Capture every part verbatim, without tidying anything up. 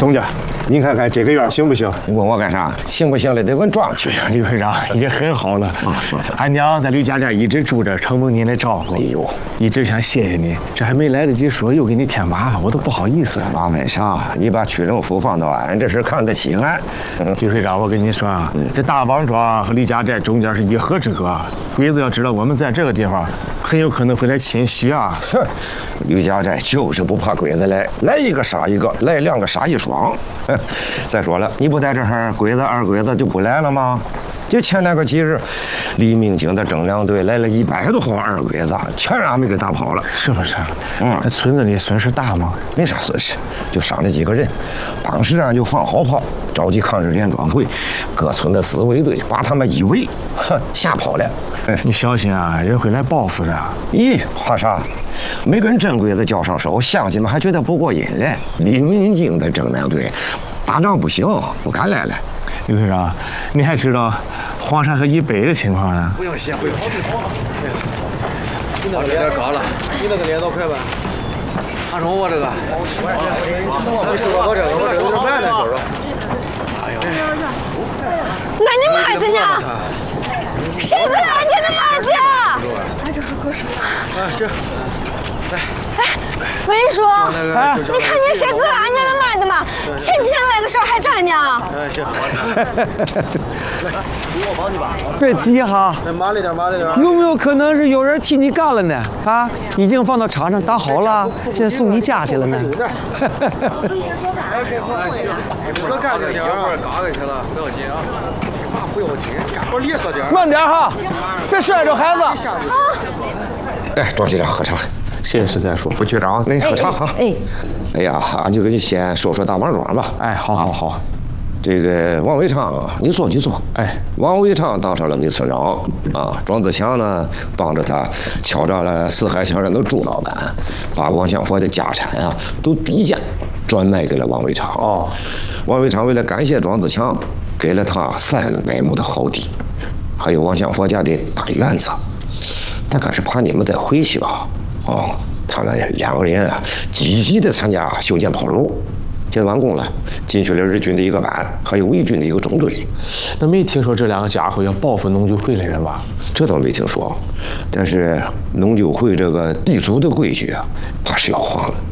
东家，您看看这个院行不行？ 你问我干啥？行不行的得问庄去。 李会长已经很好了。俺娘在吕家店一直住着，承蒙您的照顾。哎呦，一直想谢谢你，这还没来得及说，又给你添麻烦，我都不好意思。 麻烦啥？你把屈政府放到俺这是看得起俺。 李会长，我跟你说啊，这大王庄和吕家寨中间是一河之隔，鬼子要知道我们在这个地方，很有可能会来侵袭啊。 哼，吕家寨就是不怕鬼子来，来一个杀一个，来两个杀一双。再说了，你不在这儿，鬼子二鬼子就不来了吗？就前两个几日，黎明京的征粮队来了一百多号二鬼子，全让俺们给打跑了， 是不是？ 嗯， 那村子里损失大吗？ 没啥损失，就伤了几个人。当时啊就放好炮，召集抗日联庄会，各村的自卫队把他们一围，哼，吓跑了。 你小心啊，人会来报复的。 咦，怕啥？没跟真鬼子交上手，乡亲们还觉得不过瘾嘞。黎明京的征粮队打仗不行，不敢来了。 李会长，你还知道黄山和以北的情况呢？ 不用谢，不用谢。你那个脸高了，你那个脸多快吧？看中我这个，没试过我这个，我这个有点慢了，就是。哎呦！ 那你妈子呢？谁在俺家的妈子呀？ 俺这是可是。啊，行。来。 哎，我跟你说，啊、你看见谁割俺家的麦子吗？前几天来的时候还在呢。 哎，行。来，我帮你吧。 别急哈， 慢了点，慢了点。 有没有可能是有人替你干了呢？啊，已经放到场上打好了，现在送你家去了呢。 有点。哎，别慌，行，可干着点，一会儿嘎过去了，不要紧啊。啥不要紧，干活利索点。 慢点哈，别摔着孩子。啊。 哎，庄局长喝茶。 谢谢石再说， 副局长，您喝茶哈。哎，哎呀，俺就给你先说说大王庄吧。 哎，好好好。 这个王伟昌，你坐，你坐。 哎， 王伟昌当上了秘村长啊，庄子强呢帮着他敲诈了四海乡人的朱老板，把王相佛的家产啊都低价转卖给了王伟昌。哦，王伟昌为了感谢庄子强，给了他三百亩的好地，还有王相佛家的大院子。大概是怕你们再回去吧。哦，他们两个人啊，积极的参加修建炮楼，现在完工了，进去了日军的一个班，还有伪军的一个中队。 那没听说这两个家伙要报复农救会的人吧？ 这倒没听说，但是农救会这个地主的规矩啊，怕是要黄了。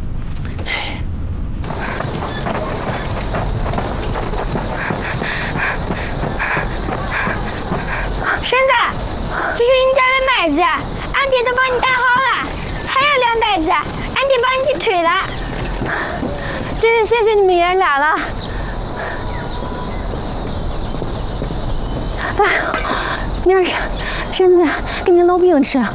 婶子，这是你家的麦子，俺爹都帮你打好了。还有两袋子，俺爹帮你去推了。真是谢谢你们爷俩了。哎，明儿婶子给你烙饼吃啊。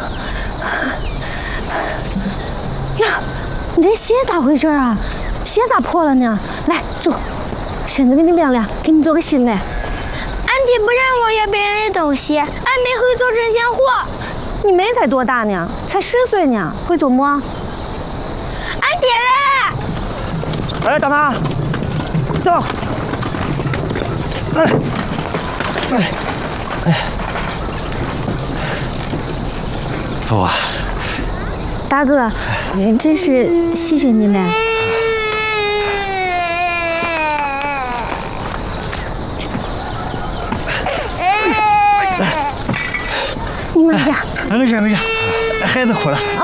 呀，你这鞋咋回事啊？鞋咋破了呢？来坐，婶子给你晾晾，给你做个新的。俺爹不让我要别人的东西，俺妹会做针线活。你妹才多大呢？才十岁呢，会做么？俺爹嘞！ 哎，大妈，走。哎，哎，哎，走啊！ 大哥，真是谢谢你了。你慢点。 没事没事，孩子哭了。